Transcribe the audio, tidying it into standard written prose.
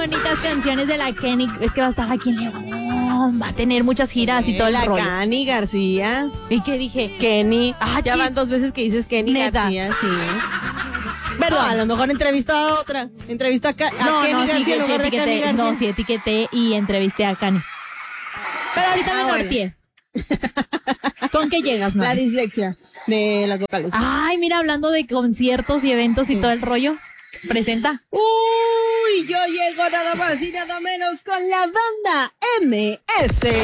bonitas canciones de la Kenny. Es que va a estar aquí en León. Va a tener muchas giras y todo el rollo. La Kenny García. ¿Y qué dije? Kenny. Ya van 2 veces que dices Kenny García, sí. Perdón. A lo mejor entrevista a otra. Entrevista a Kenny García en lugar de Kenny García. No, sí etiqueté y entrevisté a Kenny. Pero ahorita me norteé. ¿Con qué llegas, Maris? La dislexia de las vocales. Ay, mira, hablando de conciertos y eventos y todo el rollo. Presenta. Uy, yo llego nada más y nada menos con la banda MS.